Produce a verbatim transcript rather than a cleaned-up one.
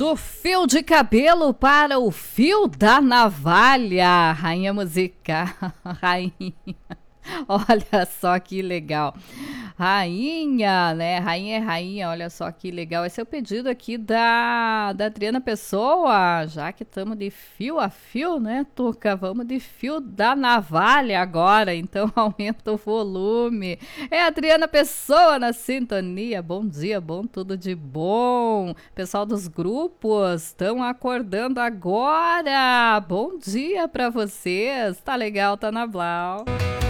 Do fio de cabelo para o fio da navalha, rainha musical, rainha. Olha só que legal. Rainha, né? Rainha é rainha, olha só que legal. Esse é o pedido aqui da, da Adriana Pessoa, já que estamos de fio a fio, né, Tuca? Vamos de fio da navalha agora, então aumenta o volume. É a Adriana Pessoa na sintonia. Bom dia, bom, tudo de bom. Pessoal dos grupos estão acordando agora. Bom dia para vocês. Tá legal, tá na Blau.